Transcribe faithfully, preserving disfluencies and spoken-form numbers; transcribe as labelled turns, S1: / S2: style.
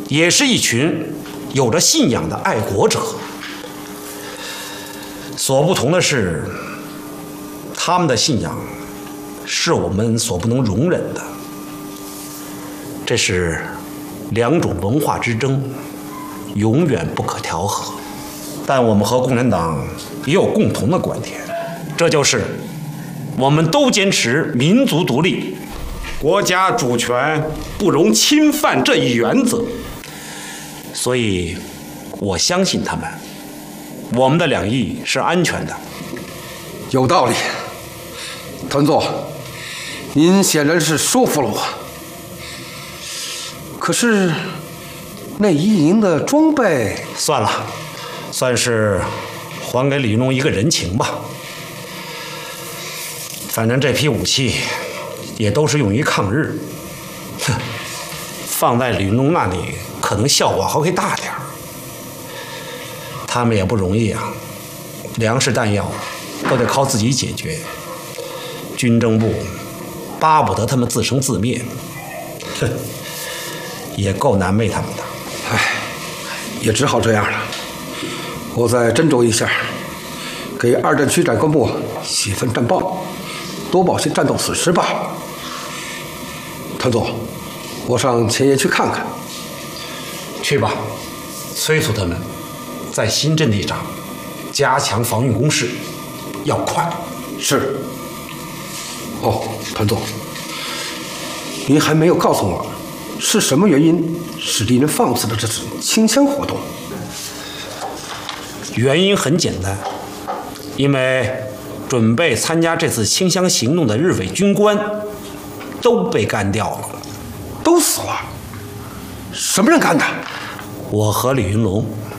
S1: 也是一群有着信仰的爱国者。所不同的是，他们的信仰是我们所不能容忍的。这是两种文化之争，永远不可调和。但我们和共产党也有共同的观点，这就是我们都坚持民族独立、国家主权不容侵犯这一原则。所以，我相信他们，我们的两翼是安全的。
S2: 有道理，团座，您显然是说服了我。可是，那一营的装备，
S1: 算了，算是还给李云龙一个人情吧。反正这批武器也都是用于抗日，哼，放在李云龙那里可能效果还会大点儿。他们也不容易啊，粮食弹药都得靠自己解决。军政部巴不得他们自生自灭，哼，也够难为他们的。
S2: 唉，也只好这样了。我再斟酌一下，给二战区长官部写份战报，多报些战斗损失吧。团座，我上前沿去看看。
S1: 去吧，催促他们在新阵地上加强防御工事，要快。
S2: 是。哦，团座，您还没有告诉我，是什么原因使敌人放肆了这次清乡活动？
S1: 原因很简单，因为准备参加这次清乡行动的日伪军官都被干掉了。
S2: 都死了？什么人干的？
S1: 我和李云龙。